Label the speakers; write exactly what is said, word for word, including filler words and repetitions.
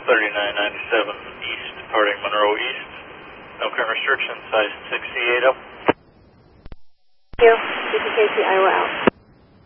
Speaker 1: thirty-nine ninety-seven East, departing Monroe East. No current restriction, size sixty-eight up.
Speaker 2: Thank you. D P K C Iowa out.